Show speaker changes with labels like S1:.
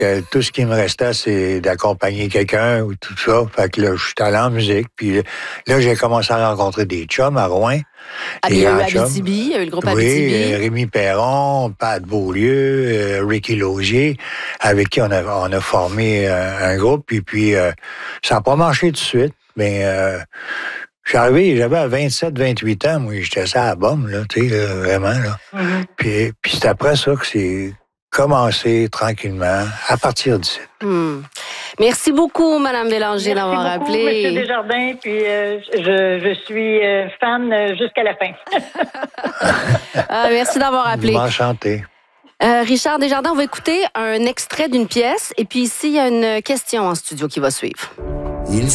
S1: Tout ce qui me restait, c'est d'accompagner quelqu'un ou tout ça. Fait que là, je suis allé en musique. Puis là, j'ai commencé à rencontrer des chums à Rouen.
S2: Il y a eu Abitibi, il y a eu le groupe Abitibi.
S1: Oui, Rémi Perron, Pat Beaulieu, Ricky Lausier, avec qui on a formé un groupe. Puis ça n'a pas marché tout de suite, mais je suis arrivé, j'avais à 27, 28 ans, moi, j'étais ça à la bombe, là, tu sais, vraiment, là.
S2: Mm-hmm.
S1: Puis c'est après ça que c'est commencé tranquillement, à partir d'ici.
S2: Merci beaucoup, Mme Bélanger, d'avoir appelé.
S3: Merci beaucoup, M. Desjardins, puis je suis fan jusqu'à la fin.
S2: Merci d'avoir appelé.
S1: Enchanté.
S2: Richard Desjardins, on va écouter un extrait d'une pièce, et puis ici, il y a une question en studio qui va suivre.